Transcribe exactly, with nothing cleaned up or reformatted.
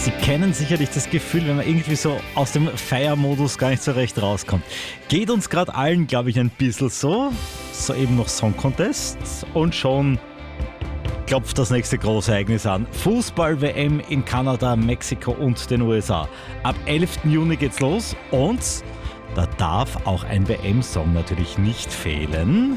Sie kennen sicherlich das Gefühl, wenn man irgendwie so aus dem Feiermodus gar nicht so recht rauskommt. Geht uns gerade allen, glaube ich, ein bisschen so. Soeben noch Song Contest und schon klopft das nächste Großereignis an. Fußball-W M in Kanada, Mexiko und den U S A. Ab elften Juni geht's los und da darf auch ein W M-Song natürlich nicht fehlen.